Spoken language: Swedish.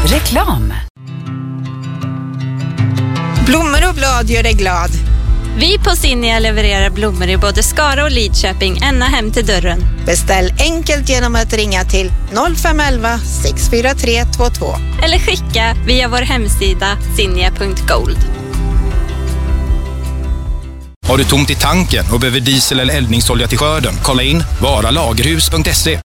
Reklam. Blommor och blad gör dig glad. Vi på Sinja levererar blommor i både Skara och Lidköping ända hem till dörren. Beställ enkelt genom att ringa till 0511 643 22. Eller skicka via vår hemsida sinja.gold. Har du tomt i tanken och behöver diesel eller eldningsolja till skörden? Kolla in varalagerhus.se.